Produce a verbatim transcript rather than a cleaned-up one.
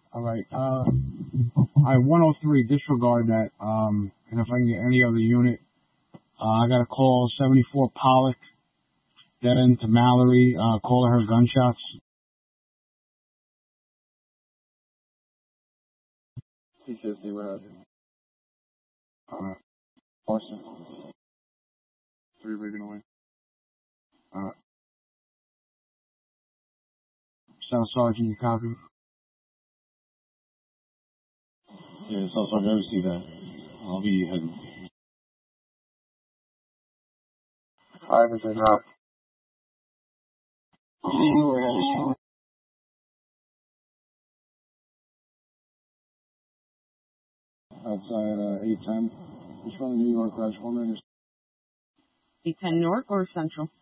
All right. Uh, I one oh three. Disregard that. Um, and if I can get any other unit, uh, I got a call seventy-four Pollock, dead end to Mallory. Uh, calling her gunshots. T fifty. What happened? All right. Austin. Three rigging away. All right. Staff Sergeant, you copy? Yeah, Staff Sergeant, I received that. I'll be heading. Everything up. Outside uh, eight ten. Which one, New York, Raj Foreman? eight ten North or Central?